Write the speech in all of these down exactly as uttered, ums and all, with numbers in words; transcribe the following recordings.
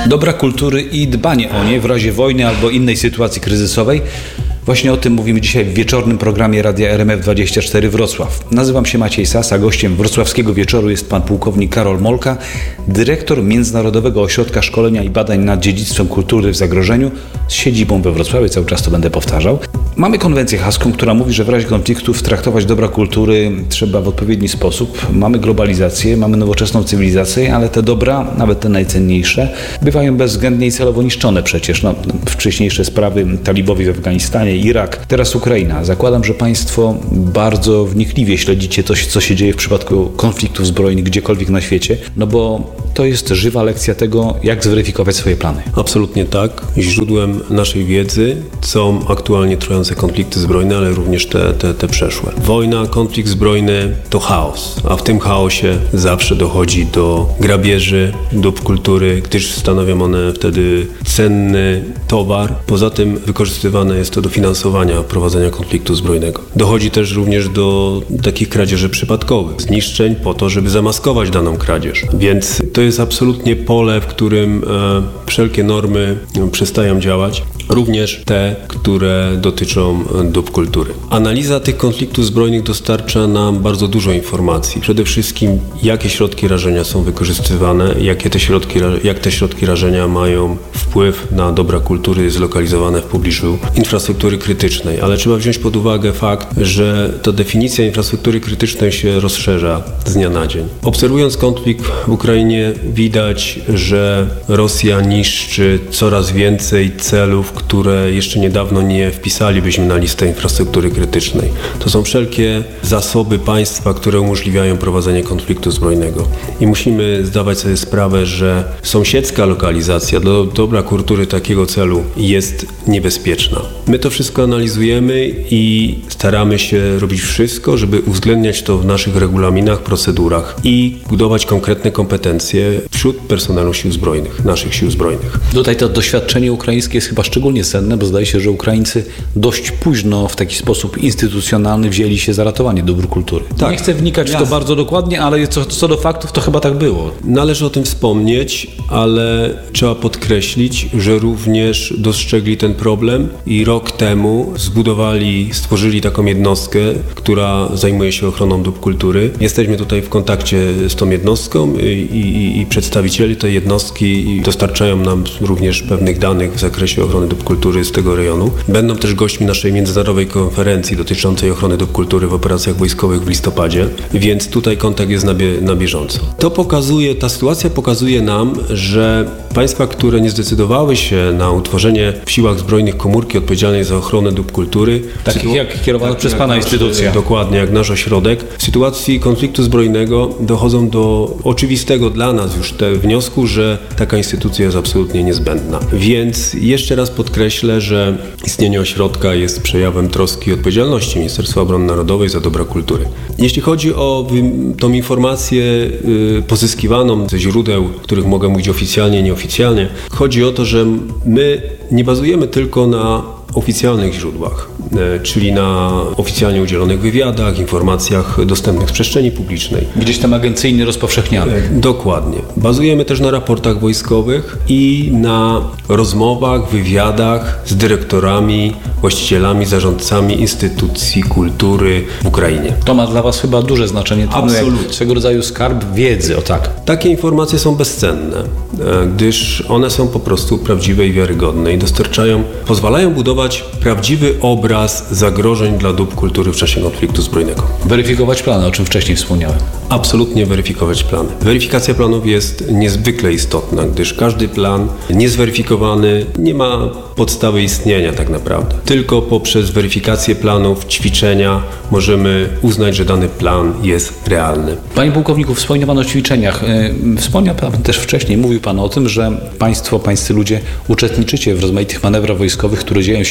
Dobra kultury i dbanie o nie w razie wojny albo innej sytuacji kryzysowej. Właśnie o tym mówimy dzisiaj w wieczornym programie Radia R M F dwadzieścia cztery Wrocław. Nazywam się Maciej Sas, a gościem wrocławskiego wieczoru jest pan pułkownik Karol Molka, dyrektor Międzynarodowego Ośrodka Szkolenia i Badań nad Dziedzictwem Kultury w Zagrożeniu z siedzibą we Wrocławiu, cały czas to będę powtarzał. Mamy konwencję haską, która mówi, że w razie konfliktów traktować dobra kultury trzeba w odpowiedni sposób. Mamy globalizację, mamy nowoczesną cywilizację, ale te dobra, nawet te najcenniejsze, bywają bezwzględnie i celowo niszczone przecież. No, wcześniejsze sprawy talibowie w Afganistanie, Irak, teraz Ukraina. Zakładam, że państwo bardzo wnikliwie śledzicie coś, co się dzieje w przypadku konfliktów zbrojnych gdziekolwiek na świecie, no bo to jest żywa lekcja tego, jak zweryfikować swoje plany. Absolutnie tak. Źródłem naszej wiedzy są aktualnie trwające konflikty zbrojne, ale również te, te, te przeszłe. Wojna, konflikt zbrojny to chaos, a w tym chaosie zawsze dochodzi do grabieży, dóbr kultury, gdyż stanowią one wtedy cenny towar. Poza tym wykorzystywane jest to do finansowania prowadzenia konfliktu zbrojnego. Dochodzi też również do takich kradzieży przypadkowych, zniszczeń po to, żeby zamaskować daną kradzież. Więc to jest absolutnie pole, w którym e, wszelkie normy e, przestają działać, również te, które dotyczą dóbr kultury. Analiza tych konfliktów zbrojnych dostarcza nam bardzo dużo informacji. Przede wszystkim, jakie środki rażenia są wykorzystywane, jakie te środki, jak te środki rażenia mają wpływ na dobra kultury zlokalizowane w pobliżu infrastruktury krytycznej. Ale trzeba wziąć pod uwagę fakt, że ta definicja infrastruktury krytycznej się rozszerza z dnia na dzień. Obserwując konflikt w Ukrainie, widać, że Rosja niszczy coraz więcej celów, które jeszcze niedawno nie wpisalibyśmy na listę infrastruktury krytycznej. To są wszelkie zasoby państwa, które umożliwiają prowadzenie konfliktu zbrojnego. I musimy zdawać sobie sprawę, że sąsiedzka lokalizacja do dobra kultury takiego celu jest niebezpieczna. My to wszystko analizujemy i staramy się robić wszystko, żeby uwzględniać to w naszych regulaminach, procedurach i budować konkretne kompetencje wśród personelu sił zbrojnych, naszych sił zbrojnych. Tutaj to doświadczenie ukraińskie jest chyba szczególnie cenne, bo zdaje się, że Ukraińcy dość późno w taki sposób instytucjonalny wzięli się za ratowanie dóbr kultury. Tak. Nie chcę wnikać Jasne. w to bardzo dokładnie, ale co, co do faktów, to chyba tak było. Należy o tym wspomnieć, ale trzeba podkreślić, że również dostrzegli ten problem i rok temu zbudowali, stworzyli taką jednostkę, która zajmuje się ochroną dóbr kultury. Jesteśmy tutaj w kontakcie z tą jednostką i, i, i przedstawiciele tej jednostki dostarczają nam również pewnych danych w zakresie ochrony dóbr kultury z tego rejonu. Będą też gośćmi naszej międzynarodowej konferencji dotyczącej ochrony dóbr kultury w operacjach wojskowych w listopadzie, więc tutaj kontakt jest na, bie, na bieżąco. To pokazuje, ta sytuacja pokazuje nam, że państwa, które nie zdecydowały się na utworzenie w siłach zbrojnych komórki odpowiedzialnej za ochronę dóbr kultury, takich sytu- jak kierowana tak, przez Pana instytucja. Dokładnie, jak nasz ośrodek. W sytuacji konfliktu zbrojnego dochodzą do oczywistego dla nas już te wniosku, że taka instytucja jest absolutnie niezbędna. Więc jeszcze raz podkreślę, że istnienie ośrodka jest przejawem troski i odpowiedzialności Ministerstwa Obrony Narodowej za dobra kultury. Jeśli chodzi o tą informację y, pozyskiwaną ze źródeł, których mogę mówić oficjalnie i nieoficjalnie, chodzi o to, że my nie bazujemy tylko na oficjalnych źródłach, czyli na oficjalnie udzielonych wywiadach, informacjach dostępnych z przestrzeni publicznej. Gdzieś tam agencyjnie rozpowszechniane. Dokładnie. Bazujemy też na raportach wojskowych i na rozmowach, wywiadach z dyrektorami, właścicielami, zarządcami instytucji kultury w Ukrainie. To ma dla Was chyba duże znaczenie. Absolutnie. Jak swego rodzaju skarb wiedzy, o tak. Takie informacje są bezcenne, gdyż one są po prostu prawdziwe i wiarygodne i dostarczają, pozwalają budować prawdziwy obraz zagrożeń dla dóbr kultury w czasie konfliktu zbrojnego. Weryfikować plany, o czym wcześniej wspomniałem. Absolutnie weryfikować plany. Weryfikacja planów jest niezwykle istotna, gdyż każdy plan niezweryfikowany nie ma podstawy istnienia tak naprawdę. Tylko poprzez weryfikację planów, ćwiczenia możemy uznać, że dany plan jest realny. Panie pułkowniku, wspomniał Pan o ćwiczeniach. Wspomniał Pan też wcześniej, mówił Pan o tym, że Państwo, Pańscy ludzie uczestniczycie w rozmaitych manewrach wojskowych, które dzieją się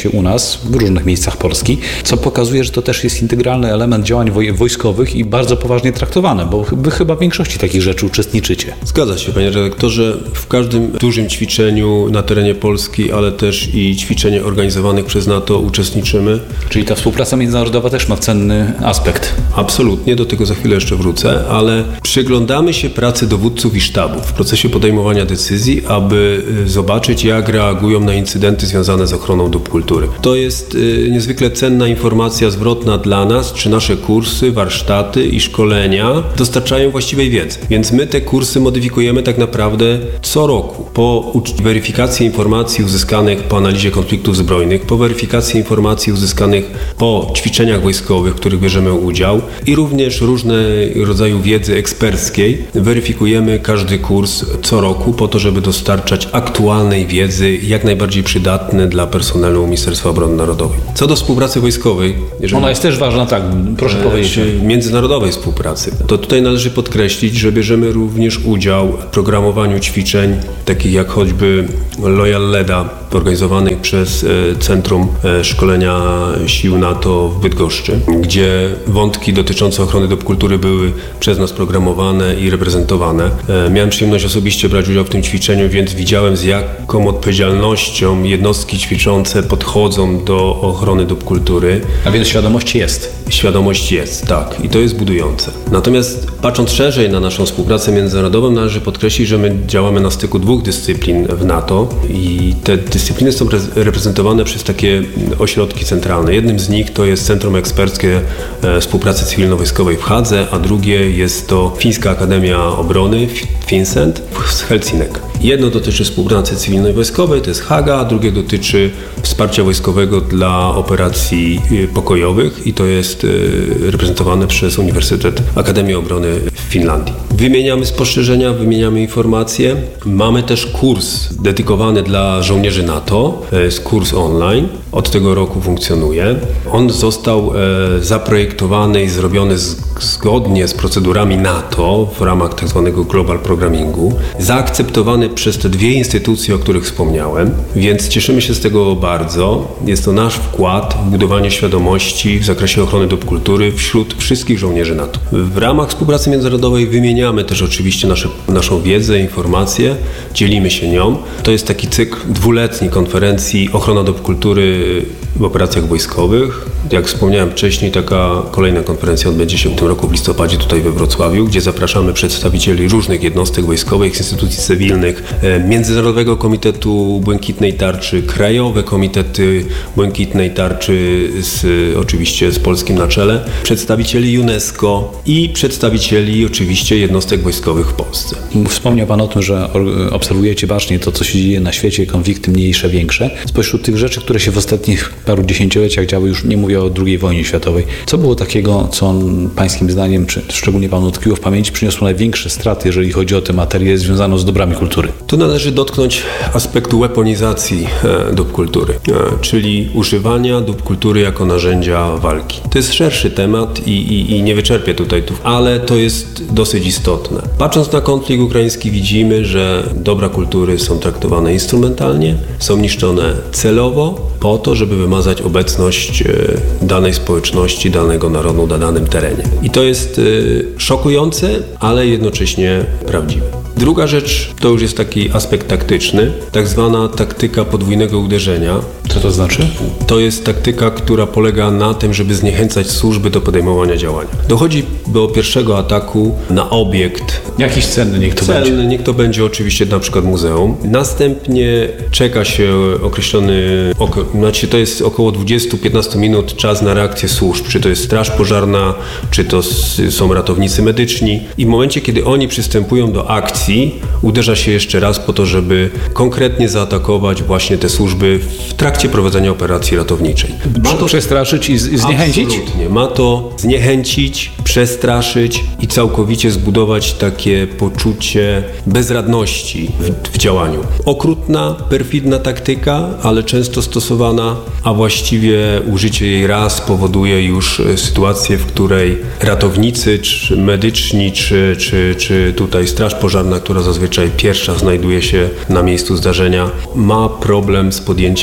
się u nas w różnych miejscach Polski, co pokazuje, że to też jest integralny element działań woj- wojskowych i bardzo poważnie traktowane, bo wy chyba w większości takich rzeczy uczestniczycie. Zgadza się, panie redaktorze. W każdym dużym ćwiczeniu na terenie Polski, ale też i ćwiczenie organizowanych przez NATO uczestniczymy. Czyli ta współpraca międzynarodowa też ma cenny aspekt. Absolutnie, do tego za chwilę jeszcze wrócę, ale przyglądamy się pracy dowódców i sztabów w procesie podejmowania decyzji, aby zobaczyć, jak reagują na incydenty związane z ochroną dóbr kultury. To jest y, niezwykle cenna informacja zwrotna dla nas, czy nasze kursy, warsztaty i szkolenia dostarczają właściwej wiedzy. Więc my te kursy modyfikujemy tak naprawdę co roku. Po weryfikacji informacji uzyskanych po analizie konfliktów zbrojnych, po weryfikacji informacji uzyskanych po ćwiczeniach wojskowych, w których bierzemy udział i również różne rodzaju wiedzy eksperckiej, weryfikujemy każdy kurs co roku po to, żeby dostarczać aktualnej wiedzy, jak najbardziej przydatne dla personelu Ministerstwa Obrony Narodowej. Co do współpracy wojskowej, jeżeli Ona jest też ważna, tak, proszę e, powiedzieć. międzynarodowej współpracy, to tutaj należy podkreślić, że bierzemy również udział w programowaniu ćwiczeń, takich jak choćby Loyal Leda, organizowanych przez Centrum Szkolenia Sił NATO w Bydgoszczy, gdzie wątki dotyczące ochrony dóbr kultury były przez nas programowane i reprezentowane. Miałem przyjemność osobiście brać udział w tym ćwiczeniu, więc widziałem, z jaką odpowiedzialnością jednostki ćwiczące podchodzą do ochrony dóbr kultury. A więc świadomość jest. Świadomość jest, tak. I to jest budujące. Natomiast patrząc szerzej na naszą współpracę międzynarodową, należy podkreślić, że my działamy na styku dwóch dyscyplin w NATO i te dyscypliny są reprezentowane przez takie ośrodki centralne. Jednym z nich to jest Centrum Eksperckie Współpracy Cywilno-Wojskowej w Hadze, a drugie jest to Fińska Akademia Obrony, FinCENT z Helsinek. Jedno dotyczy współpracy cywilnej wojskowej, to jest Haga, a drugie dotyczy wsparcia wojskowego dla operacji pokojowych i to jest reprezentowane przez Uniwersytet Akademii Obrony w Finlandii. Wymieniamy spostrzeżenia, wymieniamy informacje. Mamy też kurs dedykowany dla żołnierzy NATO, to jest kurs online, od tego roku funkcjonuje. On został e, zaprojektowany i zrobiony z, zgodnie z procedurami NATO w ramach tak zwanego Global Programmingu, zaakceptowany przez te dwie instytucje, o których wspomniałem, więc cieszymy się z tego bardzo. Jest to nasz wkład w budowanie świadomości w zakresie ochrony dóbr kultury wśród wszystkich żołnierzy NATO. W ramach współpracy międzynarodowej wymieniamy też oczywiście nasze, naszą wiedzę, informacje, dzielimy się nią. To jest taki cykl dwuletni konferencji Ochrona dóbr kultury w operacjach wojskowych. Jak wspomniałem wcześniej, taka kolejna konferencja odbędzie się w tym roku w listopadzie tutaj we Wrocławiu, gdzie zapraszamy przedstawicieli różnych jednostek wojskowych, instytucji cywilnych, Międzynarodowego Komitetu Błękitnej Tarczy, Krajowe Komitety Błękitnej Tarczy, z, oczywiście z polskim na czele, przedstawicieli UNESCO i przedstawicieli oczywiście jednostek wojskowych w Polsce. Wspomniał Pan o tym, że obserwujecie bacznie to, co się dzieje na świecie, konflikty mniejsze, większe. Spośród tych rzeczy, które się w ostatnich paru dziesięcioleciach działy, już nie mówię o drugiej wojnie światowej. Co było takiego, co pańskim zdaniem, czy szczególnie Panu utkwiło w pamięci, przyniosło największe straty, jeżeli chodzi o tę materię związaną z dobrami kultury? Tu należy dotknąć aspektu weaponizacji e, dóbr kultury, e, czyli używania dóbr kultury jako narzędzia walki. To jest szerszy temat i, i, i nie wyczerpię tutaj tu, ale to jest dosyć istotne. Patrząc na konflikt ukraiński, widzimy, że dobra kultury są traktowane instrumentalnie, są niszczone celowo, po to, żeby wymazać obecność danej społeczności, danego narodu na danym terenie. I to jest szokujące, ale jednocześnie prawdziwe. Druga rzecz to już jest taki aspekt taktyczny, tak zwana taktyka podwójnego uderzenia. Co to znaczy? To jest taktyka, która polega na tym, żeby zniechęcać służby do podejmowania działania. Dochodzi do pierwszego ataku na obiekt. Jakiś cenny niech to Celny, będzie. niech to będzie oczywiście na przykład muzeum. Następnie czeka się określony, oko, znaczy to jest około dwadzieścia do piętnastu minut czas na reakcję służb, czy to jest straż pożarna, czy to są ratownicy medyczni. I w momencie, kiedy oni przystępują do akcji, uderza się jeszcze raz po to, żeby konkretnie zaatakować właśnie te służby w trakcie prowadzenia operacji ratowniczej. Ma to przestraszyć i, z, i zniechęcić? Absolutnie. Ma to zniechęcić, przestraszyć i całkowicie zbudować takie poczucie bezradności w, w działaniu. Okrutna, perfidna taktyka, ale często stosowana, a właściwie użycie jej raz powoduje już sytuację, w której ratownicy, czy medyczni, czy, czy, czy tutaj straż pożarna, która zazwyczaj pierwsza znajduje się na miejscu zdarzenia, ma problem z podjęciem działania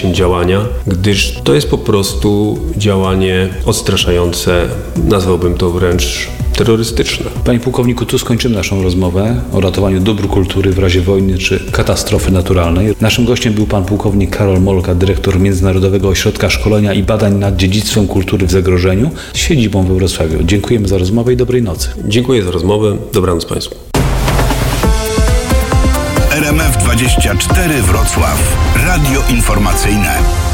działania, gdyż to jest po prostu działanie odstraszające, nazwałbym to wręcz terrorystyczne. Panie pułkowniku, tu skończymy naszą rozmowę o ratowaniu dóbr kultury w razie wojny czy katastrofy naturalnej. Naszym gościem był pan pułkownik Karol Molka, dyrektor Międzynarodowego Ośrodka Szkolenia i Badań nad Dziedzictwem Kultury w Zagrożeniu z siedzibą we Wrocławiu. Dziękujemy za rozmowę i dobrej nocy. Dziękuję za rozmowę. Dobranoc Państwu. R M F dwadzieścia cztery Wrocław. Radio informacyjne.